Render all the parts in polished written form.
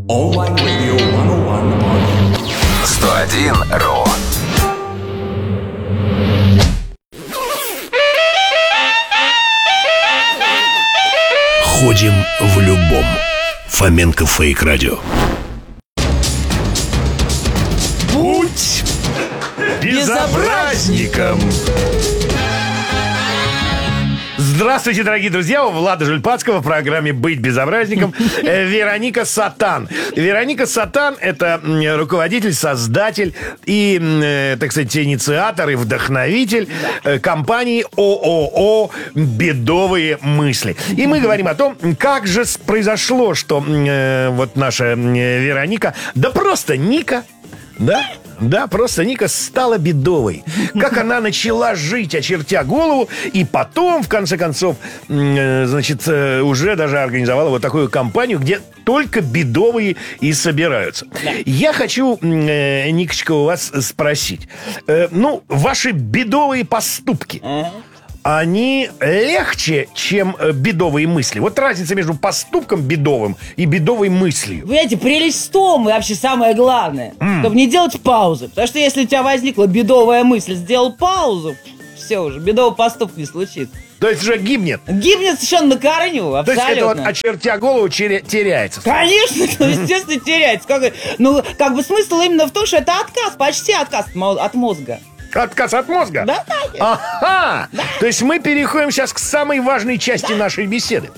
Online Radio 101 101.ru. Ходим в любом. Фоменко Фейк Радио. Будь безобразником! Здравствуйте, дорогие друзья! У Влада Жульпацкого в программе «Быть безобразником» Вероника Сатан. Вероника Сатан – это руководитель, создатель и, так сказать, инициатор и вдохновитель компании ООО «Бедовые мысли». И мы говорим о том, как же произошло, что вот наша Вероника, да просто Ника, да, просто Ника стала бедовой. Как она начала жить, очертя голову, и потом, в конце концов, значит, уже даже организовала вот такую компанию, где только бедовые и собираются. Да. Я хочу, Никочка, у вас спросить. Ваши бедовые поступки, они легче, чем бедовые мысли? Вот разница между поступком бедовым и бедовой мыслью. Вы знаете, прелесть в том, и вообще самое главное, чтобы не делать паузы. Потому что если у тебя возникла бедовая мысль, сделал паузу, все уже, бедовый поступок не случится. То есть уже гибнет? Гибнет совершенно на корню, абсолютно. То есть это вот, очертя голову, теряется? Конечно, естественно, теряется. Как бы смысл именно в том, что это отказ, почти отказ от мозга. Отказ от мозга? Да, конечно. Ага! Да. То есть мы переходим сейчас к самой важной части нашей беседы.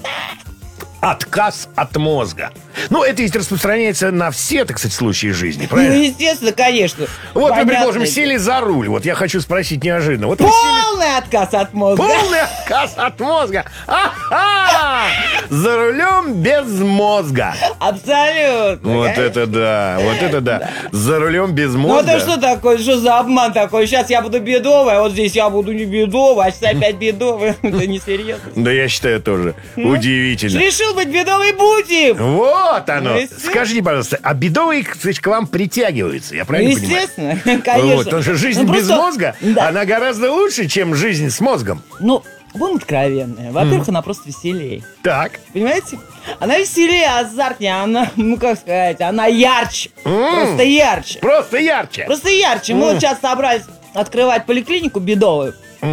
Отказ от мозга. Это ведь распространяется на все, так сказать, случаи жизни, правильно? Естественно, конечно. Вот вы, предположим, сели за руль. Вот я хочу спросить неожиданно. Вот полный отказ от мозга. Полный отказ от мозга. Ага! За рулем без мозга. Абсолютно. Вот это да. За рулем без мозга. Это что такое? Что за обман такой? Сейчас я буду бедовый, а вот здесь я буду не бедовый, а сейчас опять бедовый. Это несерьезно. Да, я считаю тоже. Удивительно. Решил быть бедовый, будем. Вот оно. Скажите, пожалуйста, а бедовые, кстати, к вам притягиваются, я правильно понимаю? Естественно, конечно. Вот, потому что жизнь без мозга, она гораздо лучше, чем жизнь с мозгом. Будем откровенны. Во-первых, она просто веселее. Так. Понимаете? Она веселее, азартнее, она, она ярче. Просто ярче. Просто ярче. Просто ярче. Мы вот сейчас собрались открывать поликлинику бедовую.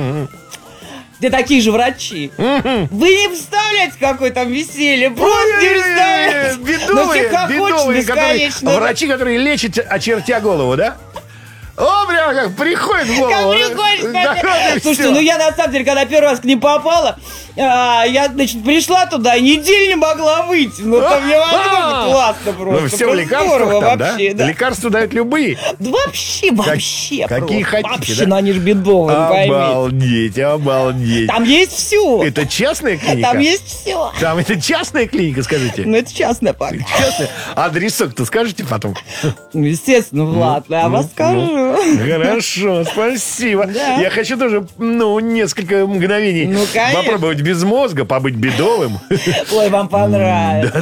Где такие же врачи. Вы не представляете, какое там веселье. Просто не представляете. Бедовые, врачи, которые лечат, очертя голову, да? Прям как приходит в голову. Слушайте, я на самом деле, когда первый раз к ним попала, я, пришла туда и неделю не могла выйти. Там невозможно, классно просто. Все в лекарствах там, да? Лекарства дают любые. Да вообще. Какие хотите, вообще, они же бедовые, Обалдеть. Там есть все. Это частная клиника? Там есть все. Там это частная клиника, скажите? Это частная пока. Частная? Адресок-то скажете потом? Естественно, Влад, я вам скажу. Хорошо, спасибо. Да. Я хочу тоже, несколько мгновений попробовать без мозга, побыть бедовым. Ой, вам понравится.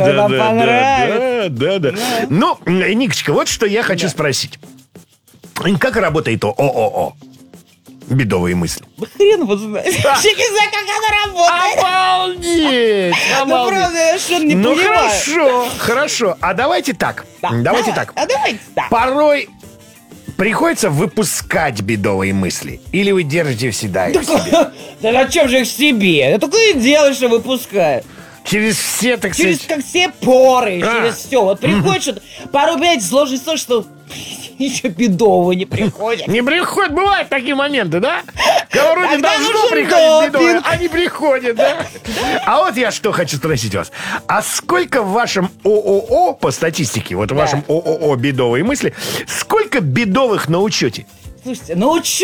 Да. Никочка, вот что я хочу спросить. Как работает ООО? Бедовые мысли. Хрен его знает. Вообще не знаю, как она работает. Обалдеть. Правда, я что-то не понимаю. Хорошо. А давайте так. Давайте так. Порой приходится выпускать бедовые мысли? Или вы держите всегда их в себе? Да зачем же их в себе? Я только и делаю, что выпускаю. Через все, так сказать... Через все поры, через все. Вот приходит что-то... Порой, понимаете, сложность в том, что еще бедового не приходит. Не приходит, бывают такие моменты, да? Кого вроде должно приходить бедовое, а не приходит, да? А вот я что хочу спросить вас. А сколько в вашем ООО, по статистике, вот в вашем ООО «Бедовые мысли», сколько бедовых на учете? Слушайте,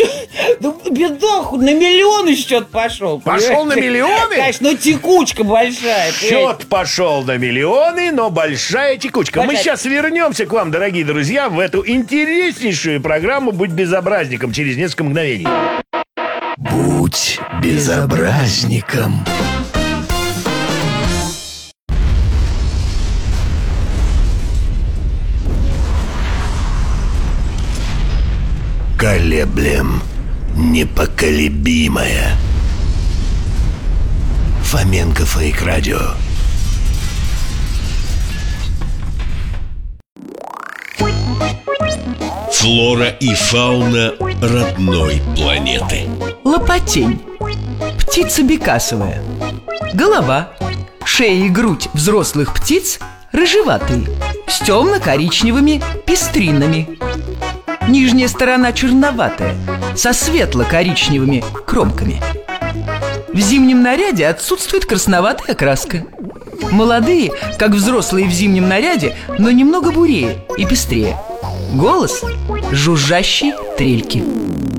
бедох на миллионы счет пошел. Пошел на миллионы? Конечно, текучка большая. Счет пошел на миллионы, но большая текучка. Мы сейчас вернемся к вам, дорогие друзья, в эту интереснейшую программу «Будь безобразником» через несколько мгновений. Будь безобразником. Колеблем непоколебимое. Фоменко Фейк Радио. Флора и фауна родной планеты. Лопатень. Птица бекасовая. Голова, шея и грудь взрослых птиц рыжеватые, с темно-коричневыми пестринами. Нижняя сторона черноватая, со светло-коричневыми кромками. В зимнем наряде отсутствует красноватая окраска. Молодые, как взрослые в зимнем наряде, но немного бурее и пестрее. Голос – жужжащий трельки.